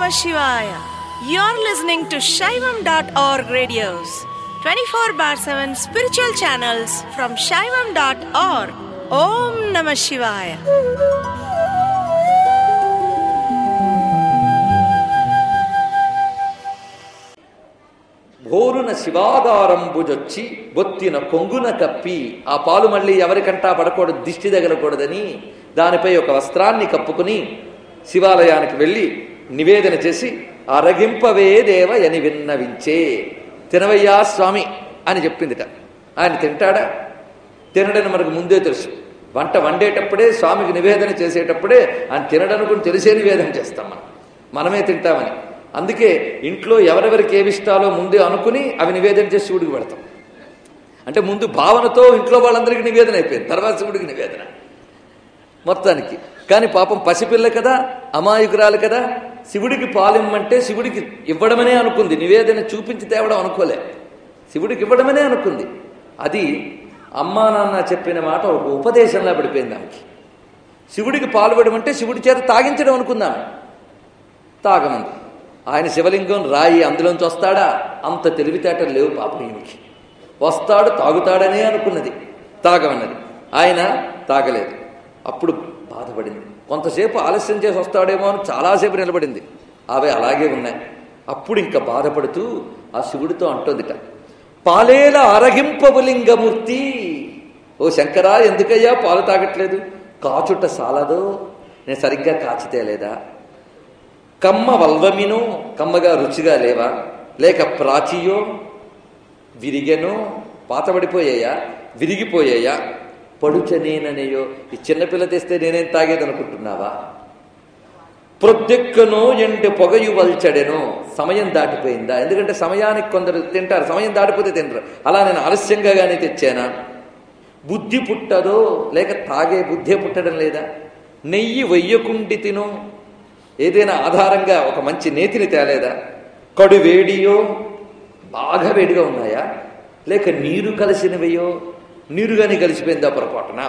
Shivaya. You're listening to Shaivam.org radios, 24/7 spiritual channels from Shaivam.org. Om Namah Shivaya. భోరున శివాగారంబుజొచ్చి బొత్తిన కొంగున కప్పి ఆ పాలు మళ్ళీ ఎవరికంటా పడకూడదు, దిష్టి తగలకూడదని దానిపై ఒక వస్త్రాన్ని కప్పుకుని శివాలయానికి వెళ్ళి నివేదన చేసి అరగింపవే దేవ అని విన్నవించే. తినవయ్యా స్వామి అని చెప్పిందిట. ఆయన తింటాడా? తినడని మనకు ముందే తెలుసు. వంట వండేటప్పుడే, స్వామికి నివేదన చేసేటప్పుడే ఆయన తినడనుకుని తెలిసే నివేదన చేస్తాం. మనమే తింటామని. అందుకే ఇంట్లో ఎవరెవరికి ఏమిష్టాలో ముందే అనుకుని అవి నివేదన చేసి శివుడికి పెడతాం. అంటే ముందు భావనతో ఇంట్లో వాళ్ళందరికీ నివేదన అయిపోయింది, తర్వాత శివుడికి నివేదన మొత్తానికి. కానీ పాపం పసిపిల్ల కదా, అమాయకురాలు కదా, శివుడికి పాలిమ్మంటే శివుడికి ఇవ్వడమనే అనుకుంది, నివేదన చూపించి తేవడం అనుకోలే, శివుడికి ఇవ్వడమనే అనుకుంది. అది అమ్మా నాన్న చెప్పిన మాట ఒక ఉపదేశంలా పడిపోయింది ఆమెకి. శివుడికి పాల్పడడం అంటే శివుడి చేత తాగించడం అనుకుందాం. తాగమంది. ఆయన శివలింగం రాయి, అందులోంచి వస్తాడా? అంత తెలివితేటలు లేవు పాపం ఈయనకి. వస్తాడు, తాగుతాడనే అనుకున్నది, తాగమన్నది. ఆయన తాగలేదు. అప్పుడు బాధపడింది. కొంతసేపు ఆలస్యం చేసి వస్తాడేమో అని చాలాసేపు నిలబడింది. అవి అలాగే ఉన్నాయి. అప్పుడు ఇంకా బాధపడుతూ ఆ శివుడితో అంటోందిట, పాలేల అరగింపబులింగమూర్తి, ఓ శంకరా, ఎందుకయ్యా పాలు తాగట్లేదు? కాచుట సాలదో, నేను సరిగ్గా కాచితే లేదా? కమ్మ వల్వమినో, కమ్మగా రుచిగా లేవా? లేక ప్రాచియో విరిగెనో, పాతబడిపోయాయా, విరిగిపోయాయా? పడుచనేననేయో, ఈ చిన్నపిల్ల తెస్తే నేనేం తాగేదనుకుంటున్నావా? ప్రొద్దెక్కనో ఎండు పొగయు వల్చడెనో, సమయం దాటిపోయిందా? ఎందుకంటే సమయానికి కొందరు తింటారు, సమయం దాటిపోతే తింటారు. అలా నేను ఆలస్యంగా కానీ తెచ్చానా? బుద్ధి పుట్టదో, లేక తాగే బుద్ధే పుట్టడం లేదా? నెయ్యి వెయ్యకుండి తినో, ఏదైనా ఆధారంగా ఒక మంచి నేతిని తేలేదా? కడు వేడియో, బాగా వేడిగా ఉన్నాయా? లేక నీరు కలిసినవయో, నీరుగాని కలిసిపోయిందా పొరపాటున?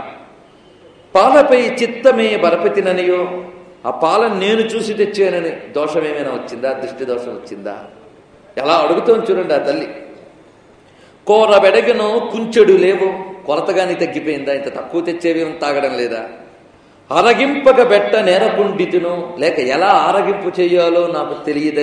పాలపై చిత్తమే బరపతిననియో, ఆ పాలను నేను చూసి తెచ్చానని దోషం ఏమైనా వచ్చిందా? దృష్టి దోషం వచ్చిందా? ఎలా అడుగుతోంది చూడండి ఆ తల్లి. కోర బెడగనో కుంచెడు లేవో, కొరతగాని తగ్గిపోయిందా? ఇంత తక్కువ తెచ్చేవేమో తాగడం లేదా? అరగింపక బెట్ట నేరకుండితునో, లేక ఎలా ఆరగింపు చెయ్యాలో నాకు తెలియదు.